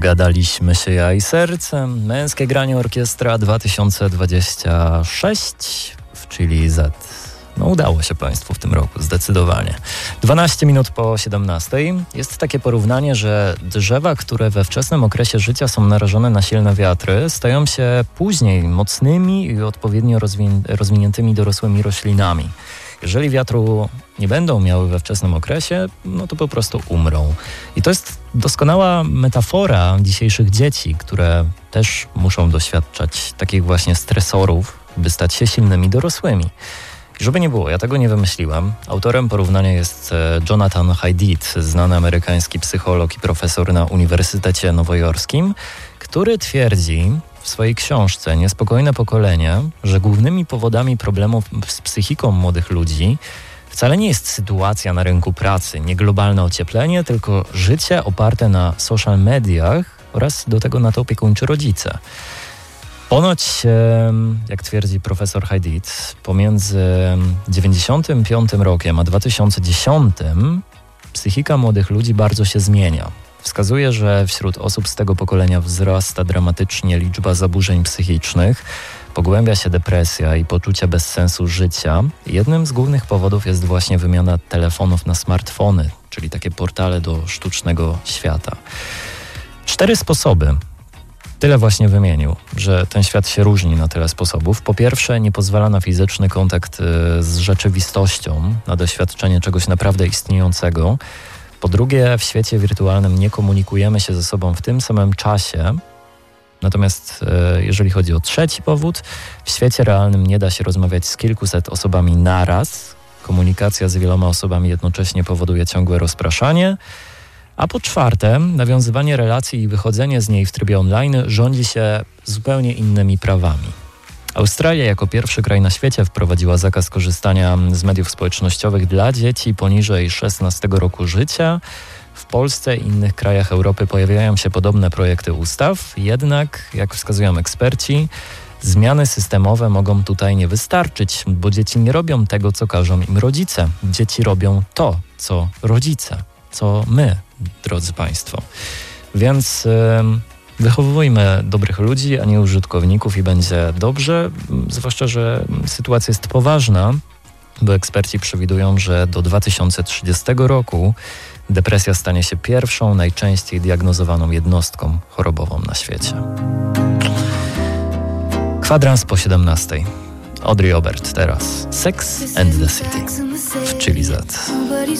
Gadaliśmy się ja i sercem. Męskie granie orkiestra 2026 w Chili Z. No udało się Państwu w tym roku, zdecydowanie. 12 minut po 17. Jest takie porównanie, że drzewa, które we wczesnym okresie życia są narażone na silne wiatry, stają się później mocnymi i odpowiednio rozwiniętymi dorosłymi roślinami. Jeżeli wiatru nie będą miały we wczesnym okresie, no to po prostu umrą. I to jest doskonała metafora dzisiejszych dzieci, które też muszą doświadczać takich właśnie stresorów, by stać się silnymi dorosłymi. I żeby nie było, ja tego nie wymyśliłem. Autorem porównania jest Jonathan Haidt, znany amerykański psycholog i profesor na Uniwersytecie Nowojorskim, który twierdzi w swojej książce Niespokojne pokolenie, że głównymi powodami problemów z psychiką młodych ludzi wcale nie jest sytuacja na rynku pracy, nie globalne ocieplenie, tylko życie oparte na social mediach oraz do tego na to opiekuńczy rodzice. Ponoć, jak twierdzi profesor Haidt, pomiędzy 1995 rokiem a 2010 psychika młodych ludzi bardzo się zmienia. Wskazuje, że wśród osób z tego pokolenia wzrasta dramatycznie liczba zaburzeń psychicznych, pogłębia się depresja i poczucie bezsensu życia. Jednym z głównych powodów jest właśnie wymiana telefonów na smartfony, czyli takie portale do sztucznego świata. 4 sposoby. Tyle właśnie wymienił, że ten świat się różni na tyle sposobów. Po pierwsze, nie pozwala na fizyczny kontakt z rzeczywistością, na doświadczenie czegoś naprawdę istniejącego. Po drugie, w świecie wirtualnym nie komunikujemy się ze sobą w tym samym czasie. Natomiast jeżeli chodzi o trzeci powód, w świecie realnym nie da się rozmawiać z kilkuset osobami naraz. Komunikacja z wieloma osobami jednocześnie powoduje ciągłe rozpraszanie. A po czwarte, nawiązywanie relacji i wychodzenie z niej w trybie online rządzi się zupełnie innymi prawami. Australia jako pierwszy kraj na świecie wprowadziła zakaz korzystania z mediów społecznościowych dla dzieci poniżej 16 roku życia. W Polsce i innych krajach Europy pojawiają się podobne projekty ustaw, jednak, jak wskazują eksperci, zmiany systemowe mogą tutaj nie wystarczyć, bo dzieci nie robią tego, co każą im rodzice. Dzieci robią to, co rodzice, co my, drodzy Państwo. Więc wychowujmy dobrych ludzi, a nie użytkowników i będzie dobrze, zwłaszcza, że sytuacja jest poważna, bo eksperci przewidują, że do 2030 roku depresja stanie się pierwszą, najczęściej diagnozowaną jednostką chorobową na świecie. Kwadrans po 17. Audrey Obert teraz. Sex and the City w Chili Z.